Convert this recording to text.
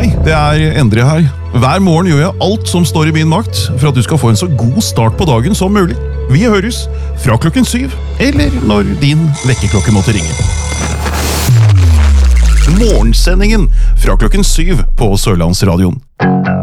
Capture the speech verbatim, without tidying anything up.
Hei, det er Endre her. Hver morgen gjør jeg alt som står i min makt for at du skal få en så god start på dagen som mulig. Vi høres fra klokken syv, eller når din vekkerklokke måtte ringe. Morgensendingen fra klokken syv på Sørlandsradioen.